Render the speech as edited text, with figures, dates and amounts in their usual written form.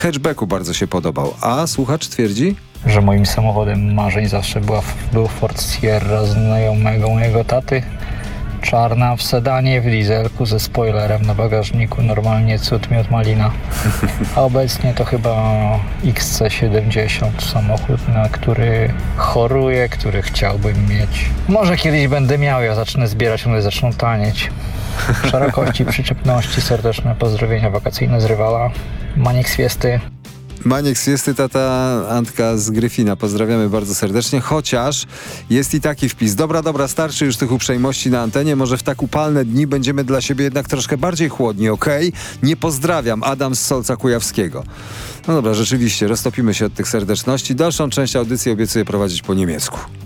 hatchbacku bardzo się podobał. A słuchacz twierdzi? Że moim samochodem marzeń zawsze był Ford Sierra znajomego mojego taty. Czarna w sedanie, w dieselku ze spoilerem na bagażniku, normalnie cud miód malina. A obecnie to chyba XC70, samochód, na który choruję, który chciałbym mieć. Może kiedyś będę miał, ja zacznę zbierać, one zaczną tanieć. Szerokości, przyczepności, serdeczne pozdrowienia wakacyjne z Rywala. Maniek Swiesty. Maniek Swiesty, tata Antka z Gryfina. Pozdrawiamy bardzo serdecznie, chociaż jest i taki wpis. Dobra, starczy już tych uprzejmości na antenie. Może w tak upalne dni będziemy dla siebie jednak troszkę bardziej chłodni, okej? Nie pozdrawiam, Adam z Solca Kujawskiego. No dobra, rzeczywiście, roztopimy się od tych serdeczności. Dalszą część audycji obiecuję prowadzić po niemiecku.